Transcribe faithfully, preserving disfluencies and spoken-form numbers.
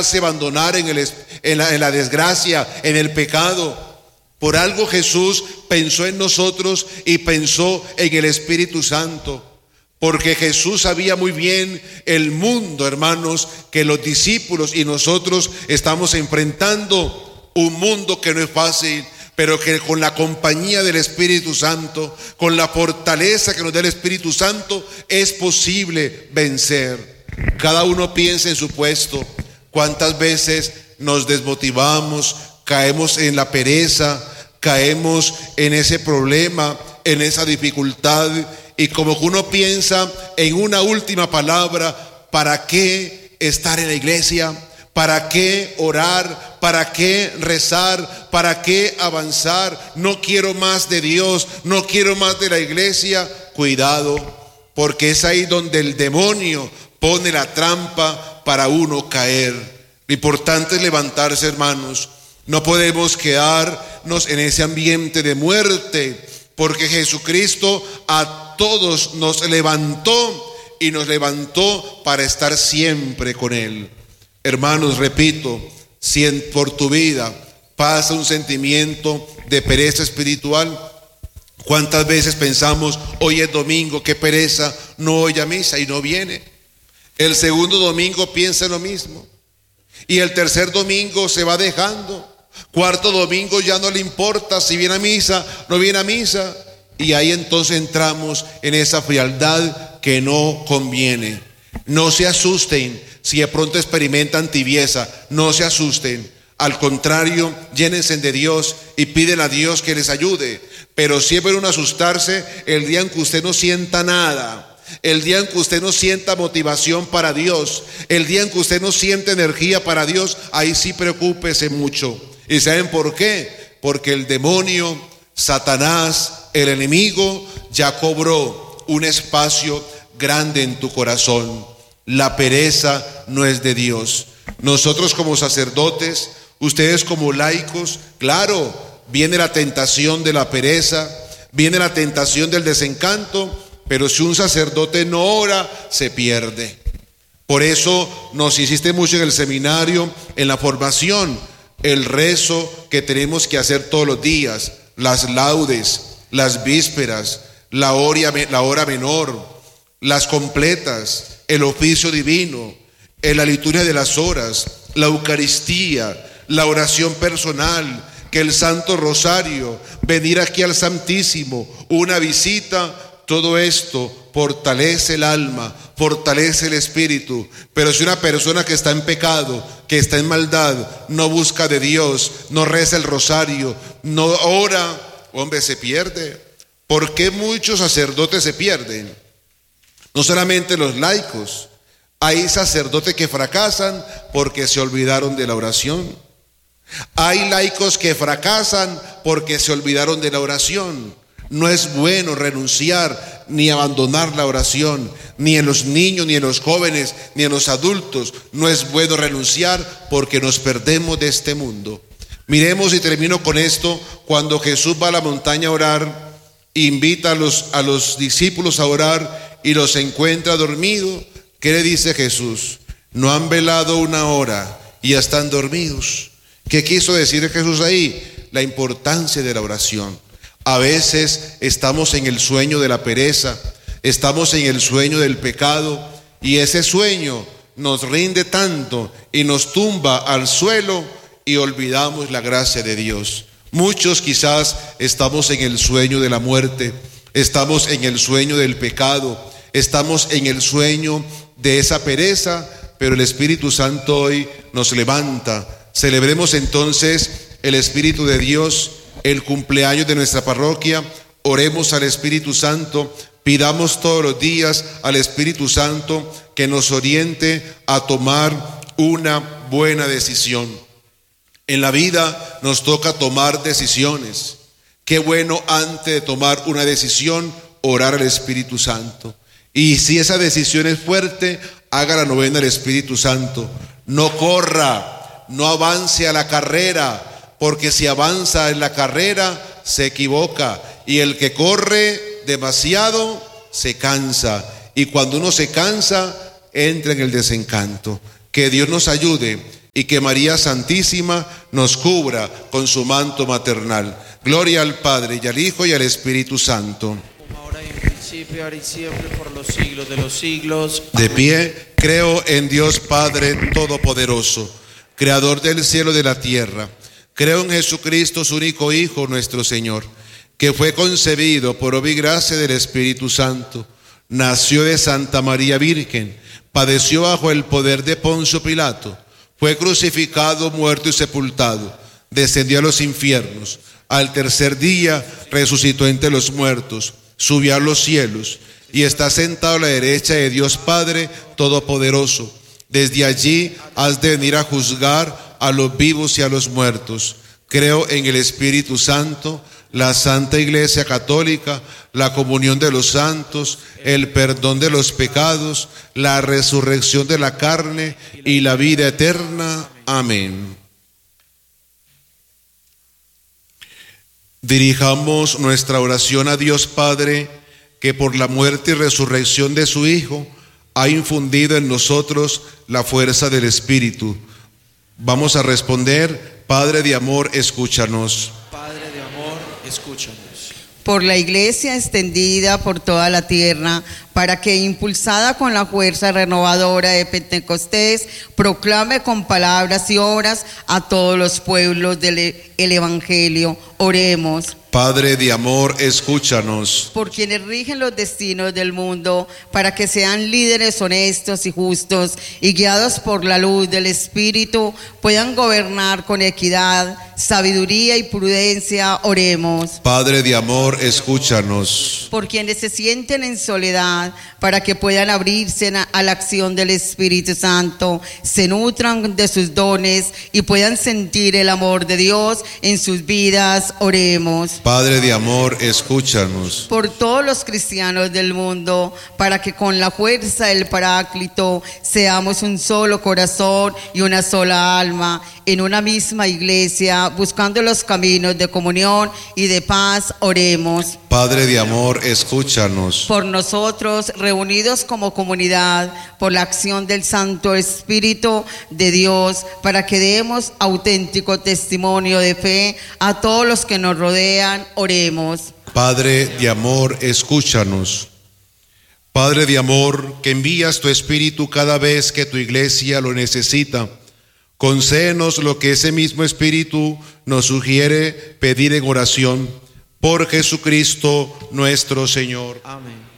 dejarse abandonar en, el, en, la, en la desgracia, en el pecado. Por algo Jesús pensó en nosotros y pensó en el Espíritu Santo. Porque Jesús sabía muy bien el mundo, hermanos, que los discípulos y nosotros estamos enfrentando un mundo que no es fácil, pero que con la compañía del Espíritu Santo, con la fortaleza que nos da el Espíritu Santo, es posible vencer. Cada uno piensa en su puesto. ¿Cuántas veces nos desmotivamos, caemos en la pereza, caemos en ese problema, en esa dificultad? Y como que uno piensa en una última palabra, ¿para qué estar en la iglesia? ¿Para qué orar? ¿Para qué rezar? ¿Para qué avanzar? No quiero más de Dios, no quiero más de la iglesia. Cuidado, porque es ahí donde el demonio pone la trampa para uno caer. Lo importante es levantarse, hermanos. No podemos quedarnos en ese ambiente de muerte, porque Jesucristo a todos nos levantó y nos levantó para estar siempre con Él. Hermanos, repito, si en, por tu vida pasa un sentimiento de pereza espiritual, ¿cuántas veces pensamos, hoy es domingo, qué pereza, no voy a misa y no viene? El segundo domingo piensa lo mismo, y el tercer domingo se va dejando. Cuarto domingo ya no le importa si viene a misa, no viene a misa. Y ahí entonces entramos en esa frialdad que no conviene. No se asusten si de pronto experimentan tibieza, no se asusten. Al contrario, llénense de Dios y piden a Dios que les ayude. Pero siempre uno asustarse el día en que usted no sienta nada, el día en que usted no sienta motivación para Dios, el día en que usted no siente energía para Dios, ahí sí preocúpese mucho. ¿Y saben por qué? Porque el demonio, Satanás, el enemigo ya cobró un espacio grande en tu corazón. La pereza no es de Dios. Nosotros como sacerdotes, ustedes como laicos, claro, viene la tentación de la pereza, viene la tentación del desencanto, pero si un sacerdote no ora, se pierde. Por eso nos insiste mucho en el seminario, en la formación, el rezo que tenemos que hacer todos los días, las laudes, las vísperas, la hora, la hora menor, las completas, el oficio divino, en la liturgia de las horas, la Eucaristía, la oración personal, que el Santo Rosario, venir aquí al Santísimo, una visita, todo esto fortalece el alma, fortalece el espíritu. Pero si una persona que está en pecado, que está en maldad, no busca de Dios, no reza el rosario, no ora, hombre, se pierde. ¿Por qué muchos sacerdotes se pierden? No solamente los laicos, hay sacerdotes que fracasan porque se olvidaron de la oración. Hay laicos que fracasan porque se olvidaron de la oración. No es bueno renunciar ni abandonar la oración, ni en los niños, ni en los jóvenes, ni en los adultos. No es bueno renunciar porque nos perdemos de este mundo. Miremos, y termino con esto, cuando Jesús va a la montaña a orar, invita a los, a los discípulos a orar y los encuentra dormidos. ¿Qué le dice Jesús? No han velado una hora y ya están dormidos. ¿Qué quiso decir Jesús ahí? La importancia de la oración. A veces estamos en el sueño de la pereza, estamos en el sueño del pecado, y ese sueño nos rinde tanto y nos tumba al suelo y olvidamos la gracia de Dios. Muchos quizás estamos en el sueño de la muerte, estamos en el sueño del pecado, estamos en el sueño de esa pereza, pero el Espíritu Santo hoy nos levanta. Celebremos entonces el Espíritu de Dios, el cumpleaños de nuestra parroquia. Oremos al Espíritu Santo, pidamos todos los días al Espíritu Santo que nos oriente a tomar una buena decisión. En la vida nos toca tomar decisiones. Qué bueno antes de tomar una decisión, orar al Espíritu Santo. Y si esa decisión es fuerte, haga la novena del Espíritu Santo. No corra, no avance a la carrera, porque si avanza en la carrera, se equivoca. Y el que corre demasiado, se cansa. Y cuando uno se cansa, entra en el desencanto. Que Dios nos ayude, y que María Santísima nos cubra con su manto maternal. Gloria al Padre, y al Hijo, y al Espíritu Santo. Como ahora y en principio, ahora y siempre, por los siglos de los siglos. De pie, creo en Dios Padre Todopoderoso, Creador del cielo y de la tierra. Creo en Jesucristo, su único Hijo, nuestro Señor, que fue concebido por obra y gracia del Espíritu Santo. Nació de Santa María Virgen, padeció bajo el poder de Poncio Pilato, fue crucificado, muerto y sepultado, descendió a los infiernos, al tercer día resucitó entre los muertos, subió a los cielos y está sentado a la derecha de Dios Padre Todopoderoso. Desde allí has de venir a juzgar a los vivos y a los muertos. Creo en el Espíritu Santo, la Santa Iglesia Católica, la comunión de los santos, el perdón de los pecados, la resurrección de la carne y la vida eterna. Amén. Dirijamos nuestra oración a Dios Padre, que por la muerte y resurrección de su Hijo ha infundido en nosotros la fuerza del Espíritu. Vamos a responder: Padre de amor, escúchanos. Padre de amor, escúchanos. Por la Iglesia extendida por toda la tierra, para que, impulsada con la fuerza renovadora de Pentecostés, proclame con palabras y obras a todos los pueblos del el Evangelio. Oremos. Padre de amor, escúchanos. Por quienes rigen los destinos del mundo, para que sean líderes honestos y justos y guiados por la luz del Espíritu, puedan gobernar con equidad, sabiduría y prudencia. Oremos. Padre de amor, escúchanos. Por quienes se sienten en soledad, para que puedan abrirse a la acción del Espíritu Santo, se nutran de sus dones y puedan sentir el amor de Dios en sus vidas. Oremos. Padre de amor, escúchanos. Por todos los cristianos del mundo, para que con la fuerza del Paráclito seamos un solo corazón y una sola alma, en una misma iglesia, buscando los caminos de comunión y de paz. Oremos. Padre de amor, escúchanos. Por nosotros, reunidos como comunidad, por la acción del Santo Espíritu de Dios, para que demos auténtico testimonio de fe a todos los que nos rodean. Oremos. Padre de amor, escúchanos. Padre de amor, que envías tu Espíritu cada vez que tu iglesia lo necesita, concédenos lo que ese mismo Espíritu nos sugiere pedir en oración. Por Jesucristo nuestro Señor. Amén.